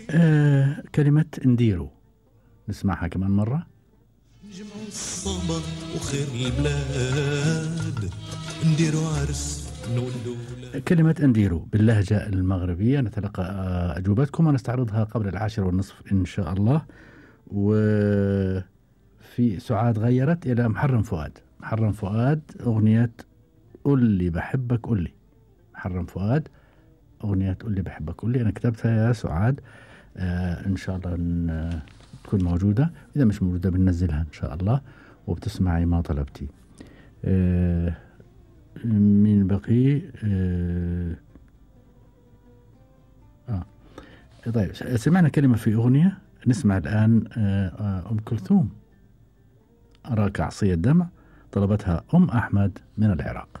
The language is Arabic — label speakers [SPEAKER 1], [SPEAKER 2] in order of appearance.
[SPEAKER 1] كلمة نديرو، نسمعها كمان مرة.
[SPEAKER 2] نجمعوا الصبا وخير البلاد، نديروا عرس نولدوا.
[SPEAKER 1] كلمة نديرو باللهجة المغربية، نتلقى أجوبتكم ونستعرضها قبل 10:30 إن شاء الله. وفي سعاد غيرت إلى محرم فؤاد. محرم فؤاد أغنية قل لي بحبك قل لي. محرم فؤاد أغنية قل لي بحبك قل لي، أنا كتبتها يا سعاد. إن شاء الله تكون موجودة، إذا مش موجودة بننزلها إن شاء الله وبتسمعي ما طلبتي. مين بقي؟ طيب سمعنا كلمة في أغنية، نسمع الآن أم كلثوم أراك عصي الدمع، طلبتها أم أحمد من العراق.